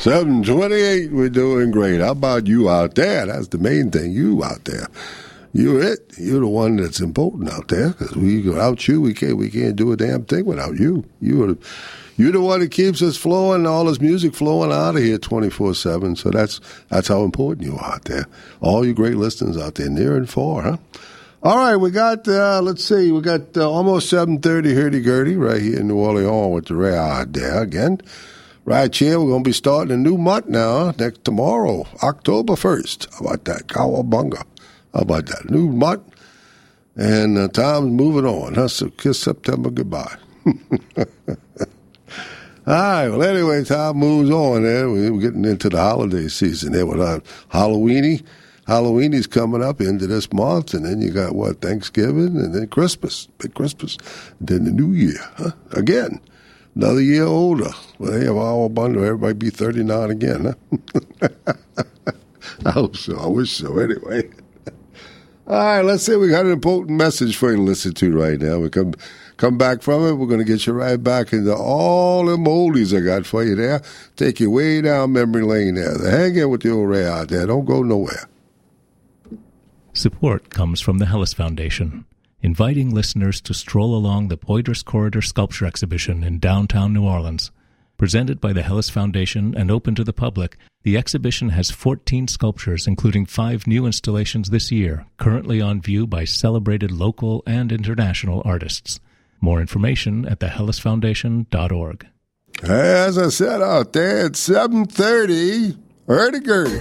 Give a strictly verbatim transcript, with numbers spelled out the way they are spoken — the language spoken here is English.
seven twenty-eight, we're doing great. How about you out there? That's the main thing, you out there. You're it. You're the one that's important out there, because we, without you, we can't, we can't do a damn thing without you. You're the, you're the one that keeps us flowing, all this music flowing out of here twenty-four seven, so that's that's how important you are out there. All you great listeners out there, near and far, huh? All right, we got, uh, let's see, we got uh, almost seven thirty hurdy-gurdy right here in New Orleans with the Ray out there again. Right here, we're going to be starting a new month now, next tomorrow, October first. How about that? Cowabunga. How about that? New month, and uh, time's moving on. Huh? So kiss September goodbye. All right, well, anyway, time moves on there. We're getting into the holiday season there with our Halloweeny. Halloweenies coming up into this month, and then you got, what, Thanksgiving, and then Christmas, big Christmas, and then the New Year, huh? Again, another year older. Well, hey, our bundle, everybody be thirty-nine again, huh? I hope so. I wish so, anyway. All right, let's say we got an important message for you to listen to right now. We come come back from it. We're going to get you right back into all them oldies I got for you there. Take you way down memory lane there. So hang in with the old Ray out there. Don't go nowhere. Support comes from the Hellis Foundation, inviting listeners to stroll along the Poydras Corridor Sculpture Exhibition in downtown New Orleans. Presented by the Hellis Foundation and open to the public, the exhibition has fourteen sculptures, including five new installations this year, currently on view by celebrated local and international artists. More information at the hellis foundation dot org. As I said out there, it's seven thirty, hurdy-gurdy.